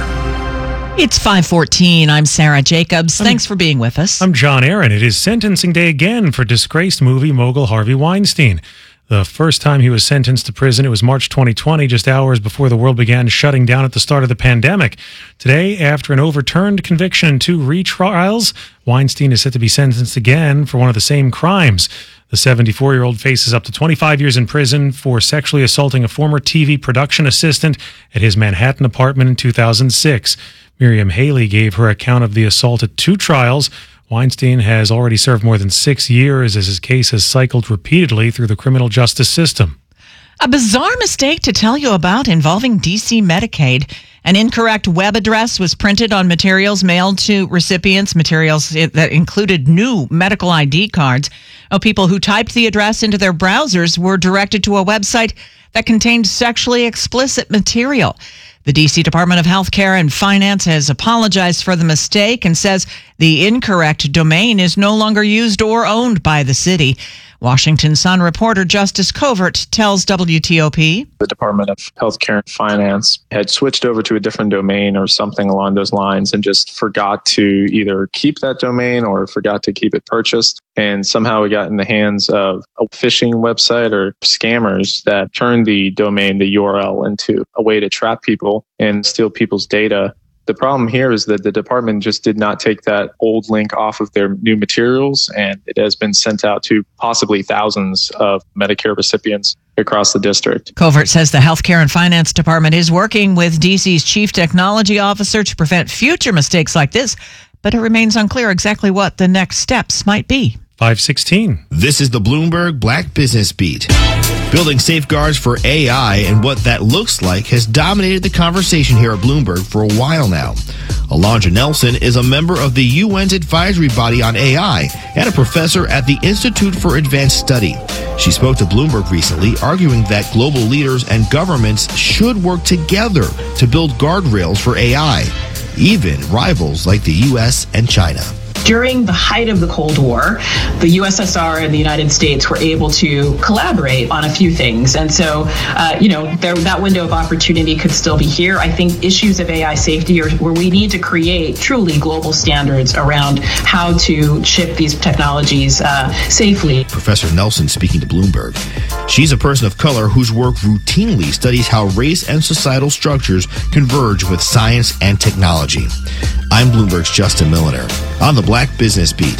It's five fourteen. I'm Sarah Jacobs. I'm, Thanks for being with us. I'm John Aaron. It is sentencing day again for disgraced movie mogul Harvey Weinstein. The first time he was sentenced to prison, it was March twenty twenty, just hours before the world began shutting down at the start of the pandemic. Today, after an overturned conviction and two retrials, Weinstein is set to be sentenced again for one of the same crimes. The seventy-four-year-old faces up to twenty-five years in prison for sexually assaulting a former T V production assistant at his Manhattan apartment in two thousand six. Miriam Haley gave her account of the assault at two trials. Weinstein has already served more than six years as his case has cycled repeatedly through the criminal justice system. A bizarre mistake to tell you about involving D C Medicaid. An incorrect web address was printed on materials mailed to recipients, materials that included new medical I D cards. Oh, people who typed the address into their browsers were directed to a website that contained sexually explicit material. The D C Department of Health Care and Finance has apologized for the mistake and says the incorrect domain is no longer used or owned by the city. Washington Sun reporter Justice Covert tells W T O P. The Department of Health Care and Finance had switched over to a different domain or something along those lines and just forgot to either keep that domain or forgot to keep it purchased. And somehow we got in the hands of a phishing website or scammers that turned the domain, the U R L, into a way to trap people and steal people's data. The problem here is that the department just did not take that old link off of their new materials, and it has been sent out to possibly thousands of Medicare recipients across the district. Covert says the Healthcare and Finance Department is working with D C's Chief Technology Officer to prevent future mistakes like this, but it remains unclear exactly what the next steps might be. five sixteen. This is the Bloomberg Black Business Beat. Building safeguards for A I and what that looks like has dominated the conversation here at Bloomberg for a while now. Alondra Nelson is a member of the U N's advisory body on A I and a professor at the Institute for Advanced Study. She spoke to Bloomberg recently, arguing that global leaders and governments should work together to build guardrails for A I, even rivals like the U S and China. During the height of the Cold War, the U S S R and the United States were able to collaborate on a few things. And so, uh, you know, there, that window of opportunity could still be here. I think issues of A I safety are where we need to create truly global standards around how to ship these technologies uh, safely. Professor Nelson speaking to Bloomberg. She's a person of color whose work routinely studies how race and societal structures converge with science and technology. I'm Bloomberg's Justin Milliner on the Black Business Beat.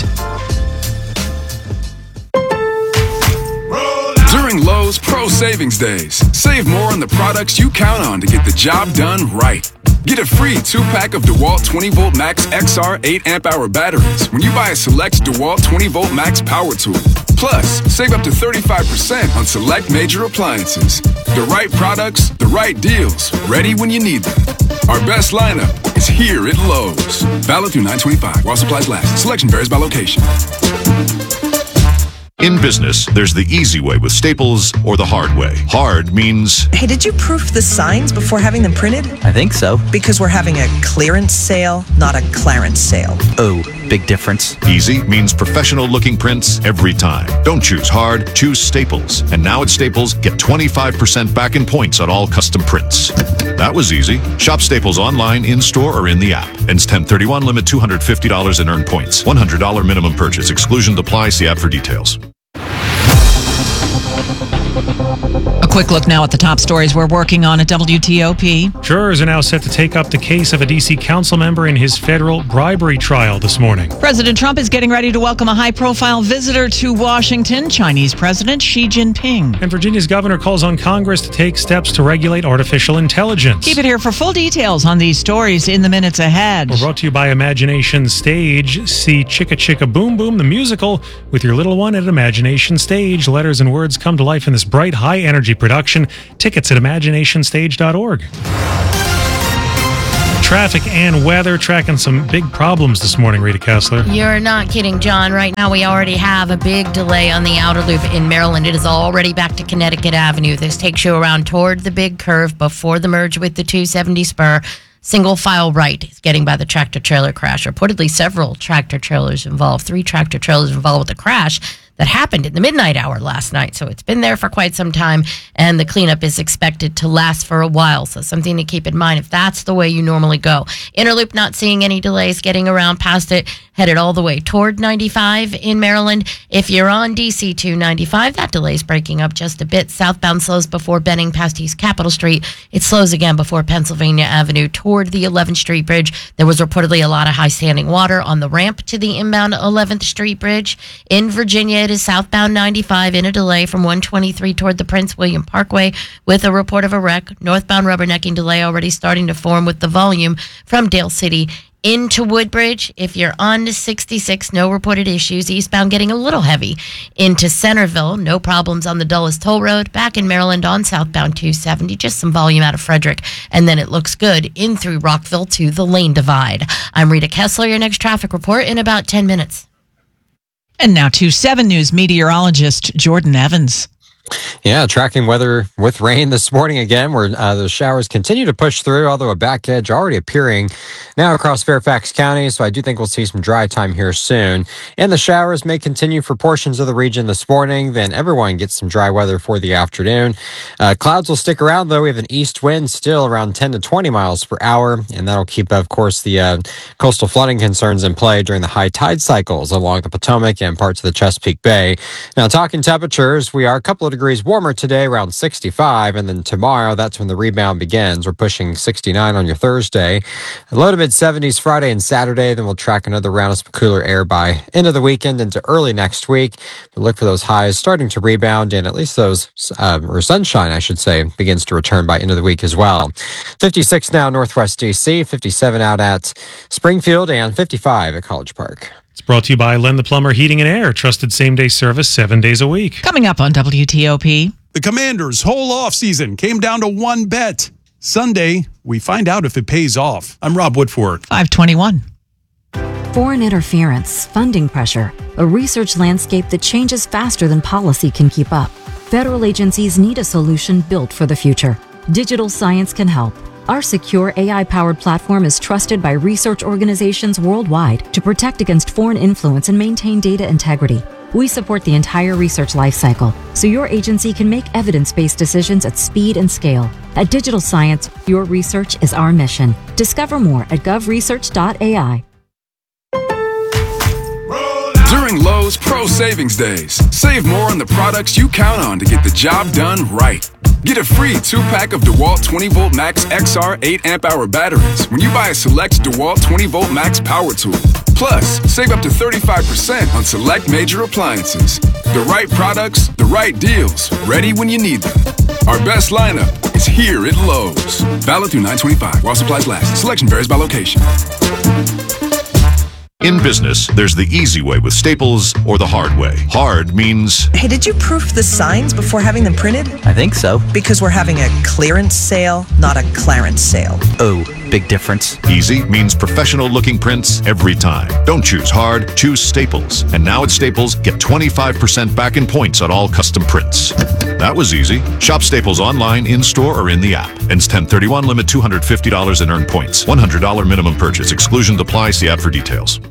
During Lowe's Pro Savings Days, save more on the products you count on to get the job done right. Get a free two-pack of DeWalt twenty volt Max X R eight amp hour batteries when you buy a select DeWalt twenty volt Max power tool. Plus, save up to thirty-five percent on select major appliances. The right products, the right deals, ready when you need them. Our best lineup is here at Lowe's. Valid through nine twenty-five while supplies last. Selection varies by location. In business, there's the easy way with Staples or the hard way. Hard means... Hey, did you proof the signs before having them printed? I think so. Because we're having a clearance sale, not a Clarence sale. Oh. big difference. Easy means professional looking prints every time. Don't choose hard, choose Staples. And now at Staples, get twenty-five percent back in points on all custom prints. That was easy. Shop Staples online, in-store, or in the app. Ends ten thirty-one, limit two hundred fifty dollars in earned points. one hundred dollars minimum purchase. Exclusions apply. See app for details. A quick look now at the top stories we're working on at W T O P. Jurors are now set to take up the case of a D C council member in his federal bribery trial this morning. President Trump is getting ready to welcome a high-profile visitor to Washington, Chinese President Xi Jinping. And Virginia's governor calls on Congress to take steps to regulate artificial intelligence. Keep it here for full details on these stories in the minutes ahead. We're brought to you by Imagination Stage. See Chicka Chicka Boom Boom, the musical, with your little one at Imagination Stage. Letters and words come to life in this bright, high-energy production. Tickets at imagination stage dot org. Traffic and weather tracking some big problems this morning, Rita Kessler. You're not kidding, John. Right now, we already have a big delay on the outer loop in Maryland. It is already back to Connecticut Avenue. This takes you around toward the big curve before the merge with the two seventy spur. Single file right is getting by the tractor trailer crash. Reportedly, several tractor trailers involved, three tractor trailers involved with the crash that happened in the midnight hour last night. So it's been there for quite some time, and the cleanup is expected to last for a while. So something to keep in mind if that's the way you normally go. Interloop, not seeing any delays getting around past it, headed all the way toward ninety-five in Maryland. If you're on D C two ninety-five, that delay is breaking up just a bit. Southbound slows before bending past East Capitol Street. It slows again before Pennsylvania Avenue toward the eleventh Street Bridge. There was reportedly a lot of high standing water on the ramp to the inbound eleventh Street Bridge. In Virginia, it is southbound ninety-five in a delay from one twenty-three toward the Prince William Parkway with a report of a wreck. Northbound rubbernecking delay already starting to form with the volume from Dale City into Woodbridge. If you're on to sixty-six, no reported issues. Eastbound getting a little heavy into Centerville. No problems on the Dulles Toll Road. Back in Maryland on southbound two seventy. Just some volume out of Frederick. And then it looks good in through Rockville to the Lane Divide. I'm Rita Kessler. Your next traffic report in about ten minutes. And now to seven News meteorologist Jordan Evans. Yeah, tracking weather with rain this morning again, where uh, the showers continue to push through, although a back edge already appearing now across Fairfax County. So I do think we'll see some dry time here soon. And the showers may continue for portions of the region this morning. Then everyone gets some dry weather for the afternoon. Uh, clouds will stick around, though. We have an east wind still around ten to twenty miles per hour. And that'll keep, of course, the uh, coastal flooding concerns in play during the high tide cycles along the Potomac and parts of the Chesapeake Bay. Now, talking temperatures, we are a couple of degrees warmer today, around sixty-five, and then tomorrow, that's when the rebound begins. We're pushing sixty-nine on your Thursday. Low to mid seventies Friday and Saturday, then we'll track another round of cooler air by end of the weekend into early next week. But look for those highs starting to rebound, and at least those, um, or sunshine, I should say, begins to return by end of the week as well. fifty-six now Northwest D C, fifty-seven out at Springfield, and fifty-five at College Park. It's brought to you by Len the Plumber Heating and Air. Trusted same-day service seven days a week. Coming up on W T O P. The Commanders' whole offseason came down to one bet. Sunday, we find out if it pays off. I'm Rob Woodford. five twenty-one. Foreign interference, funding pressure, a research landscape that changes faster than policy can keep up. Federal agencies need a solution built for the future. Digital science can help. Our secure A I-powered platform is trusted by research organizations worldwide to protect against foreign influence and maintain data integrity. We support the entire research lifecycle, so your agency can make evidence-based decisions at speed and scale. At Digital Science, your research is our mission. Discover more at gov research dot A I. During Lowe's Pro Savings Days, save more on the products you count on to get the job done right. Get a free two-pack of DeWalt twenty volt Max X R eight amp hour batteries when you buy a select DeWalt twenty volt Max power tool. Plus, save up to thirty-five percent on select major appliances. The right products, the right deals, ready when you need them. Our best lineup is here at Lowe's. Valid through nine twenty-five while supplies last. Selection varies by location. In business, there's the easy way with Staples or the hard way. Hard means... Hey, did you proof the signs before having them printed? I think so. Because we're having a clearance sale, not a clarence sale. Oh, big difference. Easy means professional looking prints every time. Don't choose hard, choose Staples. And now at Staples, get twenty-five percent back in points on all custom prints. That was easy. Shop Staples online, in-store, or in the app. Ends ten thirty-one, limit two hundred fifty dollars in earned points. one hundred dollars minimum purchase. Exclusions apply. See app for details.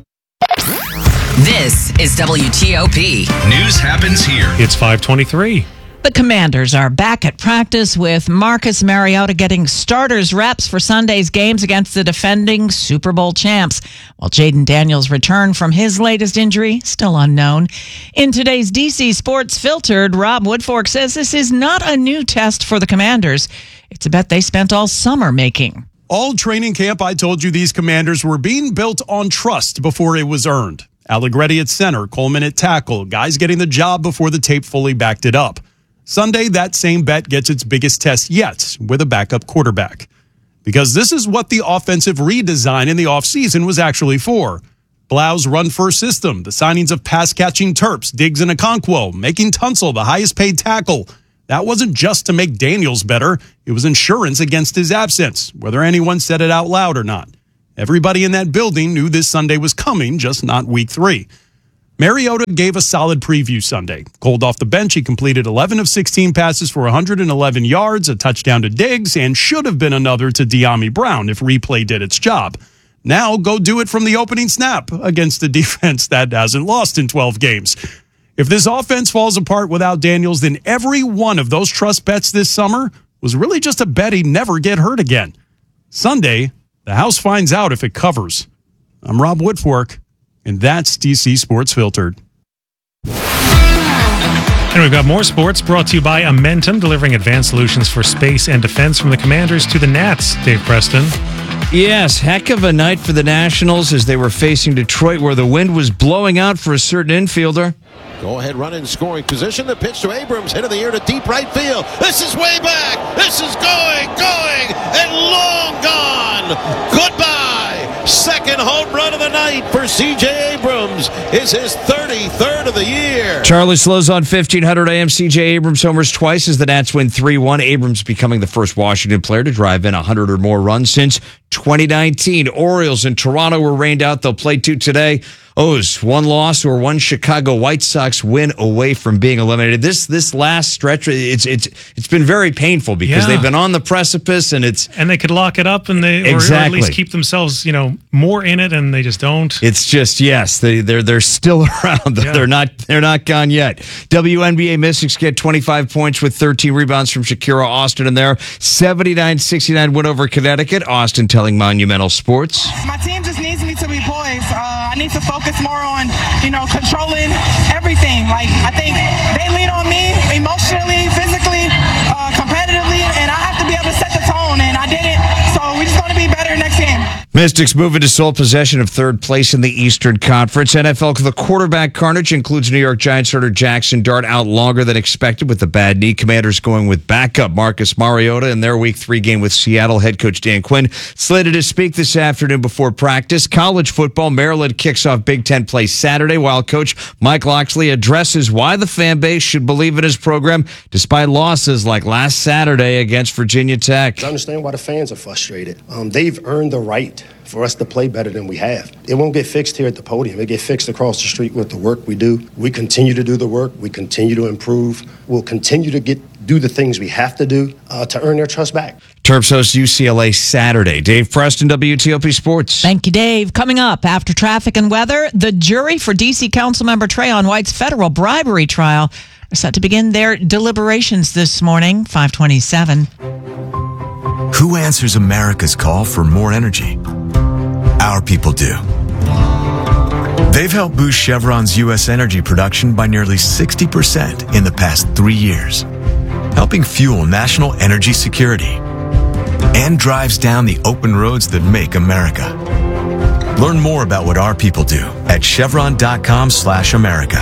This is W T O P. News happens here. It's five twenty-three. The Commanders are back at practice with Marcus Mariota getting starters reps for Sunday's games against the defending Super Bowl champs, while Jaden Daniels' return from his latest injury still unknown. In today's D C Sports Filtered, Rob Woodfork says this is not a new test for the Commanders. It's a bet they spent all summer making. All training camp, I told you these Commanders were being built on trust before it was earned. Allegretti at center, Coleman at tackle, guys getting the job before the tape fully backed it up. Sunday, that same bet gets its biggest test yet with a backup quarterback. Because this is what the offensive redesign in the offseason was actually for. Blau's run-first system, the signings of pass-catching Terps, Diggs and Okonkwo, making Tunsil the highest-paid tackle. That wasn't just to make Daniels better. It was insurance against his absence, whether anyone said it out loud or not. Everybody in that building knew this Sunday was coming, just not week three. Mariota gave a solid preview Sunday. Cold off the bench, he completed eleven of sixteen passes for one hundred eleven yards, a touchdown to Diggs, and should have been another to De'Ami Brown if replay did its job. Now go do it from the opening snap against a defense that hasn't lost in twelve games. If this offense falls apart without Daniels, then every one of those trust bets this summer was really just a bet he'd never get hurt again. Sunday, the house finds out if it covers. I'm Rob Woodfork, and that's D C Sports Filtered. And we've got more sports brought to you by Amentum, delivering advanced solutions for space and defense from the Commanders to the Nats. Dave Preston. Yes, heck of a night for the Nationals as they were facing Detroit, where the wind was blowing out for a certain infielder. Go ahead, run in scoring position. The pitch to Abrams, hit in the air to deep right field. This is way back. This is going, going, and long gone. Goodbye. Second home run of the night for C J Abrams. Is his thirty-third of the year. Charlie Slows on fifteen hundred A M. C J Abrams homers twice as the Nats win three one. Abrams becoming the first Washington player to drive in one hundred or more runs since twenty nineteen. Orioles in Toronto were rained out. They'll play two today. O's one loss or one Chicago White Sox win away from being eliminated. This this last stretch, it's it's it's been very painful because Yeah. they've been on the precipice, and it's And they could lock it up and they or, Exactly. or at least keep themselves, you know, more in it, and they just don't. It's just yes, they they're they're still around. Yeah. They're not they're not gone yet. W N B A Mystics get twenty-five points with thirteen rebounds from Shakira Austin in there. seventy-nine sixty-nine win over Connecticut. Austin telling Monumental Sports. My team just needs me to be poised. Uh, I need to focus more on, you know, controlling everything. Like, I think they lean on me emotionally, physically, uh, competitively, and I have to be able to set the tone, and I did it. So we just want to be better next game. Mystics move into sole possession of third place in the Eastern Conference. N F L, the quarterback carnage includes New York Giants starter Jackson Dart out longer than expected with the bad knee. Commanders going with backup Marcus Mariota in their week three game with Seattle. Head coach Dan Quinn slated to speak this afternoon before practice. College football, Maryland kicks off Big Ten play Saturday, while coach Mike Locksley addresses why the fan base should believe in his program despite losses like last Saturday against Virginia Tech. I understand why the fans are frustrated. Um, they've earned the right for us to play better than we have. It won't get fixed here at the podium. It get fixed across the street with the work we do. We continue to do the work. We continue to improve. We'll continue to get do the things we have to do uh, to earn their trust back. Terps host U C L A Saturday. Dave Preston, W T O P Sports. Thank you, Dave. Coming up after traffic and weather, the jury for D C Councilmember Trayon White's federal bribery trial are set to begin their deliberations this morning, five twenty-seven. Who answers America's call for more energy? Our people do. They've helped boost Chevron's U S energy production by nearly sixty percent in the past three years, helping fuel national energy security and drives down the open roads that make America. Learn more about what our people do at chevron.com slash America.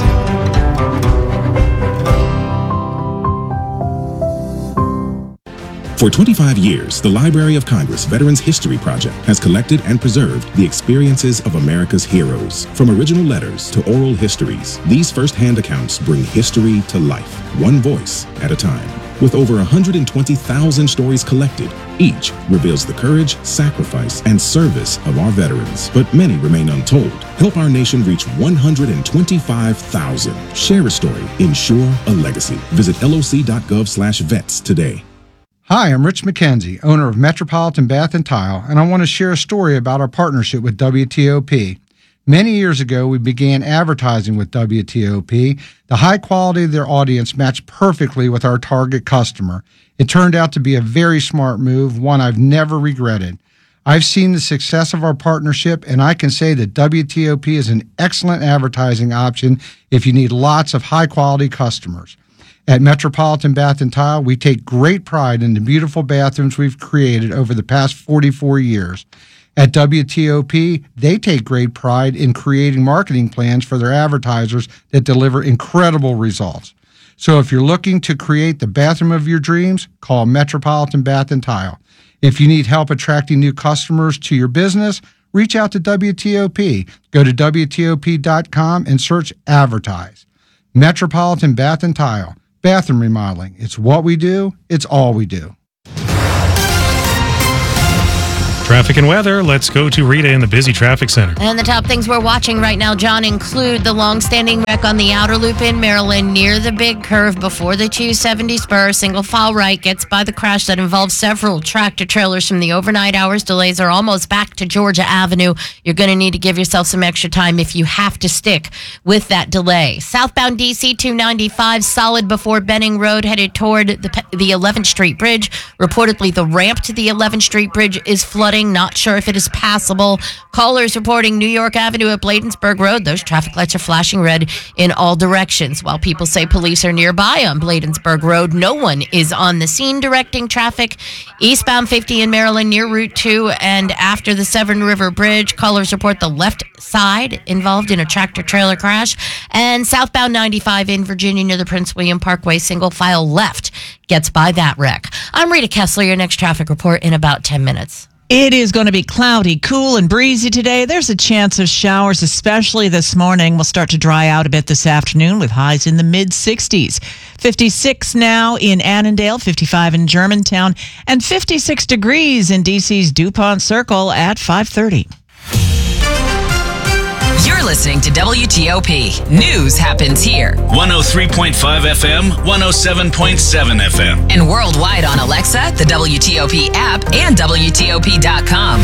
For twenty-five years, the Library of Congress Veterans History Project has collected and preserved the experiences of America's heroes. From original letters to oral histories, these first-hand accounts bring history to life, one voice at a time. With over one hundred twenty thousand stories collected, each reveals the courage, sacrifice, and service of our veterans. But many remain untold. Help our nation reach one hundred twenty-five thousand. Share a story. Ensure a legacy. Visit loc.gov slash vets today. Hi, I'm Rich McKenzie, owner of Metropolitan Bath and Tile, and I want to share a story about our partnership with W T O P. Many years ago, we began advertising with W T O P. The high quality of their audience matched perfectly with our target customer. It turned out to be a very smart move, one I've never regretted. I've seen the success of our partnership, and I can say that W T O P is an excellent advertising option if you need lots of high-quality customers. At Metropolitan Bath and Tile, we take great pride in the beautiful bathrooms we've created over the past forty-four years. At W T O P, they take great pride in creating marketing plans for their advertisers that deliver incredible results. So if you're looking to create the bathroom of your dreams, call Metropolitan Bath and Tile. If you need help attracting new customers to your business, reach out to W T O P. Go to W T O P dot com and search Advertise. Metropolitan Bath and Tile. Bathroom remodeling. It's what we do. It's all we do. Traffic and weather. Let's go to Rita in the busy traffic center. And the top things we're watching right now, John, include the long-standing wreck on the outer loop in Maryland near the big curve before the two seventy spur. Single file right gets by the crash that involves several tractor trailers from the overnight hours. Delays are almost back to Georgia Avenue. You're going to need to give yourself some extra time if you have to stick with that delay. Southbound D C two ninety-five, solid before Benning Road, headed toward the, the eleventh Street Bridge. Reportedly, the ramp to the eleventh Street Bridge is flooding. Not sure if it is passable. Callers reporting New York Avenue at Bladensburg Road. Those traffic lights are flashing red in all directions. While people say police are nearby on Bladensburg Road, no one is on the scene directing traffic. Eastbound fifty in Maryland near Route two and after the Severn River Bridge. Callers report the left side involved in a tractor-trailer crash. And southbound ninety-five in Virginia near the Prince William Parkway, single file left gets by that wreck. I'm Rita Kessler, your next traffic report in about ten minutes. It is going to be cloudy, cool, and breezy today. There's a chance of showers, especially this morning. We'll start to dry out a bit this afternoon with highs in the mid sixties. fifty-six now in Annandale, fifty-five in Germantown, and fifty-six degrees in D C's DuPont Circle at five thirty. You're listening to W T O P. News happens here. one oh three point five F M, one oh seven point seven F M. And worldwide on Alexa, the W T O P app, and W T O P dot com.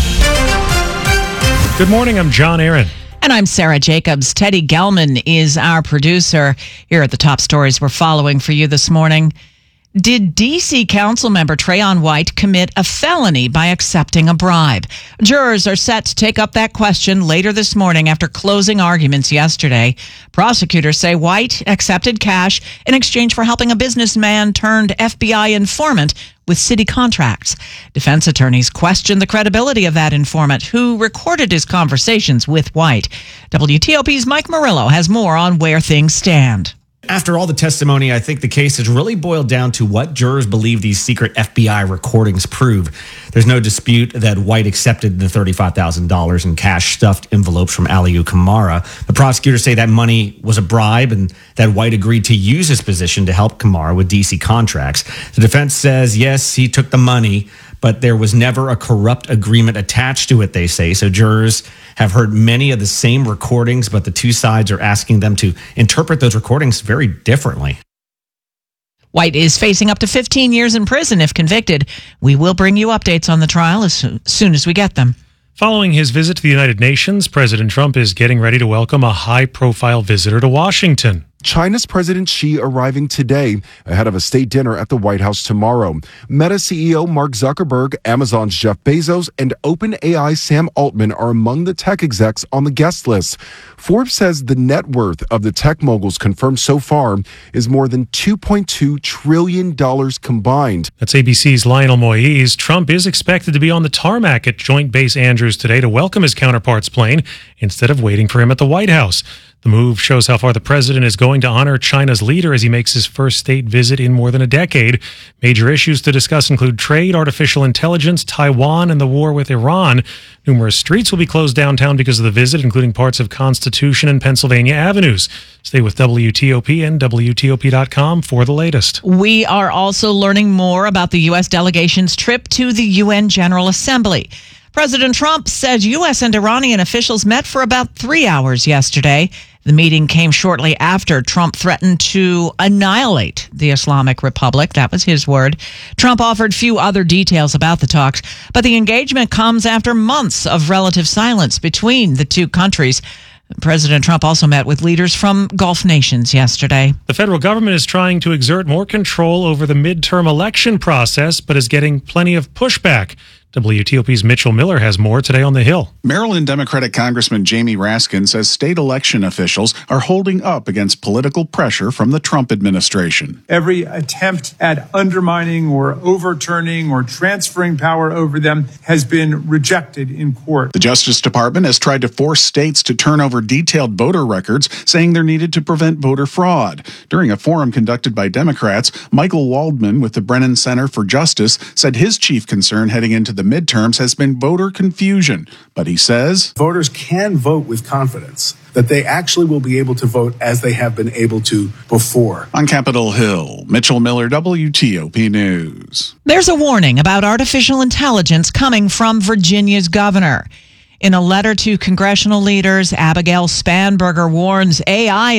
Good morning, I'm John Aaron. And I'm Sarah Jacobs. Teddy Gelman is our producer. Here are the top stories we're following for you this morning. Did D C Council member Trayon White commit a felony by accepting a bribe? Jurors are set to take up that question later this morning after closing arguments yesterday. Prosecutors say White accepted cash in exchange for helping a businessman turned F B I informant with city contracts. Defense attorneys question the credibility of that informant, who recorded his conversations with White. W T O P's Mike Murillo has more on where things stand. After all the testimony, I think the case has really boiled down to what jurors believe these secret F B I recordings prove. There's no dispute that White accepted the thirty-five thousand dollars in cash stuffed envelopes from Aliu Kamara. The prosecutors say that money was a bribe and that White agreed to use his position to help Kamara with D C contracts. The defense says, yes, he took the money, but there was never a corrupt agreement attached to it, they say. So jurors have heard many of the same recordings, but the two sides are asking them to interpret those recordings very differently. White is facing up to fifteen years in prison if convicted. We will bring you updates on the trial as soon as we get them. Following his visit to the United Nations, President Trump is getting ready to welcome a high-profile visitor to Washington. China's President Xi arriving today ahead of a state dinner at the White House tomorrow. Meta C E O Mark Zuckerberg, Amazon's Jeff Bezos, and OpenAI Sam Altman are among the tech execs on the guest list. Forbes says the net worth of the tech moguls confirmed so far is more than two point two trillion dollars combined. That's A B C's Lionel Moise. Trump is expected to be on the tarmac at Joint Base Andrews today to welcome his counterpart's plane instead of waiting for him at the White House. The move shows how far the president is going to honor China's leader as he makes his first state visit in more than a decade. Major issues to discuss include trade, artificial intelligence, Taiwan, and the war with Iran. Numerous streets will be closed downtown because of the visit, including parts of Constitution and Pennsylvania avenues. Stay with W T O P and W T O P dot com for the latest. We are also learning more about the U S delegation's trip to the U N General Assembly. President Trump said U S and Iranian officials met for about three hours yesterday. The meeting came shortly after Trump threatened to annihilate the Islamic Republic. That was his word. Trump offered few other details about the talks, but the engagement comes after months of relative silence between the two countries. President Trump also met with leaders from Gulf nations yesterday. The federal government is trying to exert more control over the midterm election process, but is getting plenty of pushback. W T O P's Mitchell Miller has more today on the Hill. Maryland Democratic Congressman Jamie Raskin says state election officials are holding up against political pressure from the Trump administration. Every attempt at undermining or overturning or transferring power over them has been rejected in court. The Justice Department has tried to force states to turn over detailed voter records, saying they're needed to prevent voter fraud. During a forum conducted by Democrats, Michael Waldman with the Brennan Center for Justice said his chief concern heading into the midterms has been voter confusion. But he says voters can vote with confidence that they actually will be able to vote as they have been able to before. On Capitol Hill, Mitchell Miller, W T O P News. There's a warning about artificial intelligence coming from Virginia's governor. In a letter to congressional leaders, Abigail Spanberger warns A I